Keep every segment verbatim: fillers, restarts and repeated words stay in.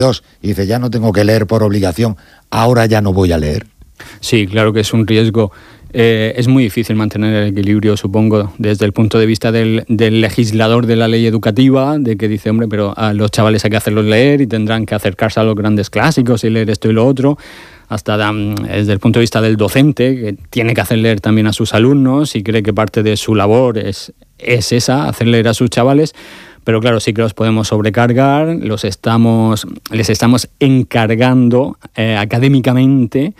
y dice, ya no tengo que leer por obligación, ahora ya no voy a leer. Sí, claro que es un riesgo. Eh, es muy difícil mantener el equilibrio, supongo, desde el punto de vista del, del legislador de la ley educativa, de que dice, hombre, pero a los chavales hay que hacerlos leer y tendrán que acercarse a los grandes clásicos y leer esto y lo otro, hasta desde el punto de vista del docente, que tiene que hacer leer también a sus alumnos y cree que parte de su labor es, es esa, hacer leer a sus chavales. Pero claro, sí que los podemos sobrecargar, los estamos, les estamos encargando eh, académicamente,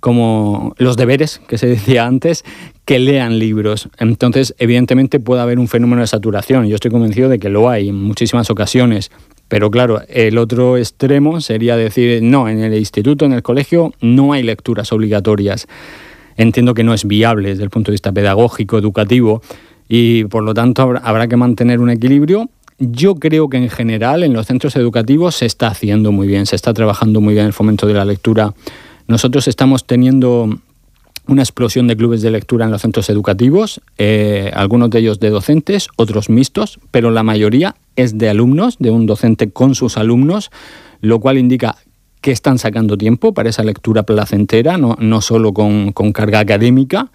como los deberes que se decía antes, que lean libros. Entonces, evidentemente puede haber un fenómeno de saturación. Yo estoy convencido de que lo hay en muchísimas ocasiones. Pero claro, el otro extremo sería decir, no, en el instituto, en el colegio, no hay lecturas obligatorias. Entiendo que no es viable desde el punto de vista pedagógico, educativo, y por lo tanto habrá, habrá que mantener un equilibrio. Yo creo que en general en los centros educativos se está haciendo muy bien, se está trabajando muy bien el fomento de la lectura. Nosotros estamos teniendo una explosión de clubes de lectura en los centros educativos, eh, algunos de ellos de docentes, otros mixtos, pero la mayoría es de alumnos, de un docente con sus alumnos, lo cual indica que están sacando tiempo para esa lectura placentera, no, no solo con, con carga académica.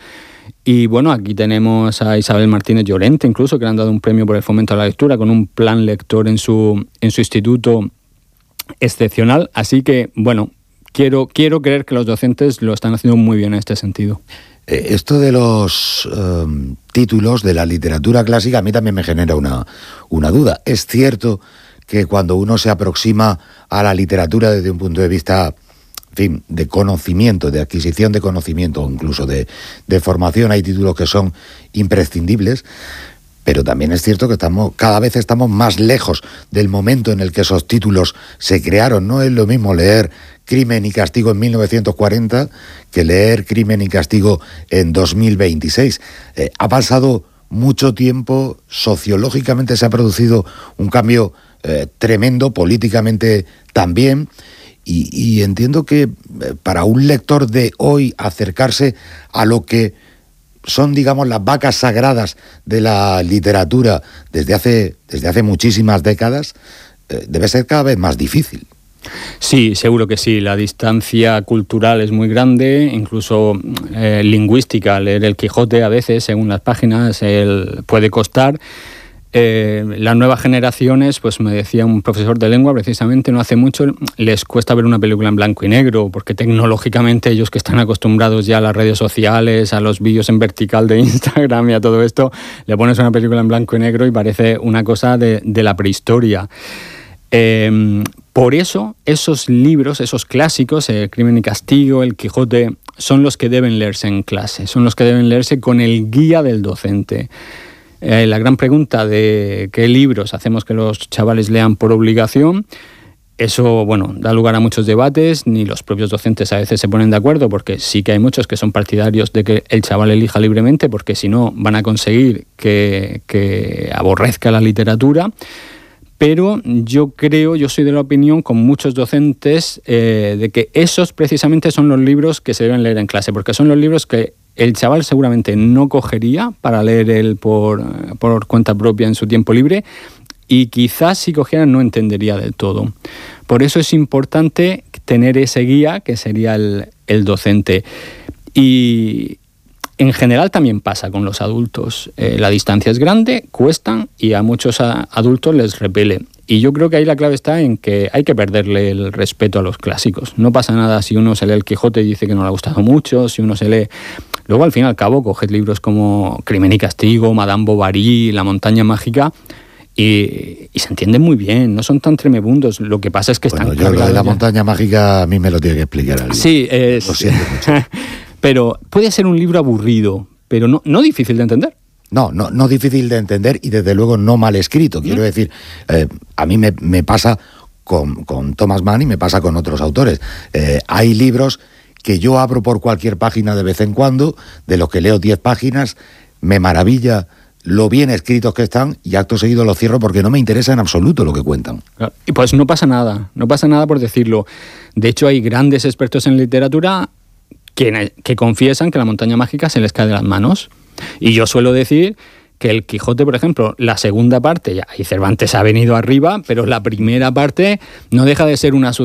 Y bueno, aquí tenemos a Isabel Martínez Llorente, incluso, que le han dado un premio por el fomento a la lectura, con un plan lector en su, en su instituto excepcional. Así que, bueno, quiero, quiero creer que los docentes lo están haciendo muy bien en este sentido. Eh, esto de los eh, títulos de la literatura clásica a mí también me genera una, una duda. Es cierto que cuando uno se aproxima a la literatura desde un punto de vista, en fin, de conocimiento, de adquisición de conocimiento o incluso de, de formación, hay títulos que son imprescindibles, pero también es cierto que estamos cada vez estamos más lejos del momento en el que esos títulos se crearon. No es lo mismo leer Crimen y Castigo en mil novecientos cuarenta que leer Crimen y Castigo en dos mil veintiséis. Eh, ha pasado mucho tiempo, sociológicamente se ha producido un cambio eh, tremendo, políticamente también. Y, y entiendo que eh, para un lector de hoy acercarse a lo que son, digamos, las vacas sagradas de la literatura desde hace, desde hace muchísimas décadas, eh, debe ser cada vez más difícil. Sí, seguro que sí. La distancia cultural es muy grande, incluso eh, lingüística. Leer el Quijote a veces, según las páginas, el, puede costar. Eh, las nuevas generaciones, pues me decía un profesor de lengua precisamente no hace mucho, les cuesta ver una película en blanco y negro, porque tecnológicamente ellos que están acostumbrados ya a las redes sociales, a los vídeos en vertical de Instagram y a todo esto, le pones una película en blanco y negro y parece una cosa de, de la prehistoria. Eh, por eso, esos libros, esos clásicos, el Crimen y Castigo, el Quijote, son los que deben leerse en clase, son los que deben leerse con el guía del docente. Eh, la gran pregunta de qué libros hacemos que los chavales lean por obligación, eso, bueno, da lugar a muchos debates, ni los propios docentes a veces se ponen de acuerdo, porque sí que hay muchos que son partidarios de que el chaval elija libremente, porque si no van a conseguir que, que aborrezca la literatura. Pero yo creo, yo soy de la opinión, con muchos docentes, eh, de que esos precisamente son los libros que se deben leer en clase, porque son los libros que el chaval seguramente no cogería para leer él por, por cuenta propia en su tiempo libre, y quizás si cogiera no entendería del todo. Por eso es importante tener ese guía que sería el, el docente. Y en general también pasa con los adultos. Eh, la distancia es grande, cuestan y a muchos a, adultos les repele. Y yo creo que ahí la clave está en que hay que perderle el respeto a los clásicos. No pasa nada si uno se lee el Quijote y dice que no le ha gustado mucho, si uno se lee... Luego, al fin y al cabo, coges libros como Crimen y Castigo, Madame Bovary, La montaña mágica, y, y se entienden muy bien, no son tan tremebundos. Lo que pasa es que bueno, están... Yo lo de La montaña mágica a mí me lo tiene que explicar alguien. Sí, es... Lo siento mucho. Pero puede ser un libro aburrido, pero no, no difícil de entender. No, no, no difícil de entender y desde luego no mal escrito. Quiero decir, eh, a mí me, me pasa con, con Thomas Mann y me pasa con otros autores. Eh, hay libros que yo abro por cualquier página de vez en cuando, de los que leo diez páginas, me maravilla lo bien escritos que están y acto seguido los cierro porque no me interesa en absoluto lo que cuentan. Y pues no pasa nada, no pasa nada por decirlo. De hecho, hay grandes expertos en literatura que, que confiesan que La montaña mágica se les cae de las manos. Y yo suelo decir que el Quijote, por ejemplo, la segunda parte, ya, y Cervantes ha venido arriba, pero la primera parte no deja de ser una